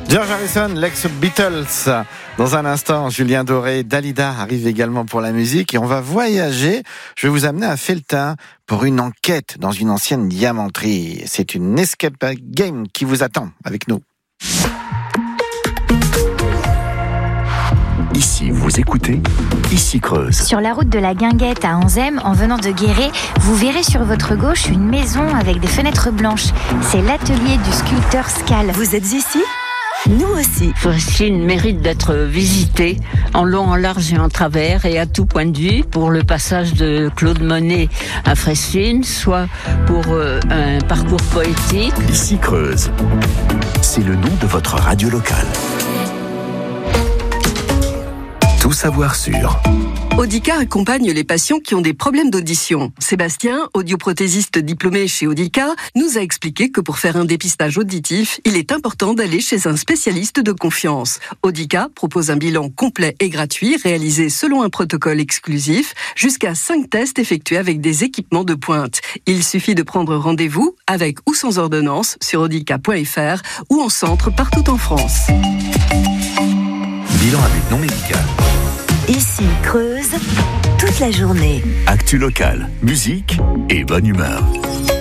George Harrison, l'ex-Beatles. Dans un instant, Julien Doré, Dalida arrive également pour la musique et on va voyager. Je vais vous amener à Felletin pour une enquête dans une ancienne diamanterie. C'est une escape game qui vous attend avec nous. Ici, vous écoutez Ici Creuse. Sur la route de la Guinguette à Anzem, en venant de Guéret, vous verrez sur votre gauche une maison avec des fenêtres blanches. C'est l'atelier du sculpteur Scal. Vous êtes ici ? Nous aussi. Fressines mérite d'être visité en long, en large et en travers et à tout point de vue pour le passage de Claude Monet à Fressines, soit pour un parcours poétique. Ici Creuse. C'est le nom de votre radio locale. Tout savoir sur Audica accompagne les patients qui ont des problèmes d'audition. Sébastien, audioprothésiste diplômé chez Audica, nous a expliqué que pour faire un dépistage auditif, il est important d'aller chez un spécialiste de confiance. Audica propose un bilan complet et gratuit réalisé selon un protocole exclusif, jusqu'à 5 tests effectués avec des équipements de pointe. Il suffit de prendre rendez-vous avec ou sans ordonnance sur audica.fr ou en centre partout en France. Bilan à but non médical. Ici Creuse, toute la journée. Actu locale, musique et bonne humeur.